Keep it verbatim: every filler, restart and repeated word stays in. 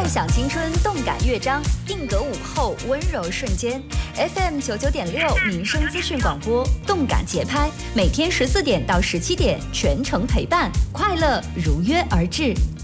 梦想青春，动感乐章，定格午后，温柔瞬间。F M 九九点六民生资讯广播，动感节拍，每天十四点到十七点，全程陪伴，快乐如约而至。